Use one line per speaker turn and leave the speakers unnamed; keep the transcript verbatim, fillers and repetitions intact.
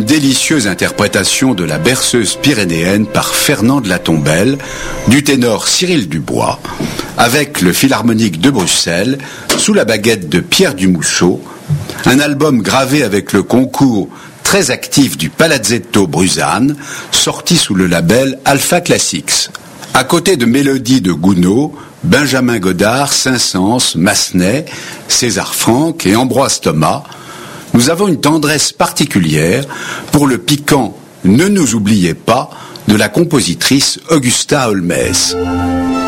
délicieuse interprétation de la berceuse pyrénéenne par Fernand de la Tombelle, du ténor Cyril Dubois, avec le Philharmonique de Bruxelles, sous la baguette de Pierre Dumousseau, un album gravé avec le concours très actif du Palazzetto Bruzane, sorti sous le label Alpha Classics. À côté de mélodies de Gounod, Benjamin Godard, Saint-Saëns, Massenet, César Franck et Ambroise Thomas, nous avons une tendresse particulière pour le piquant « Ne nous oubliez pas » de la compositrice Augusta Holmès.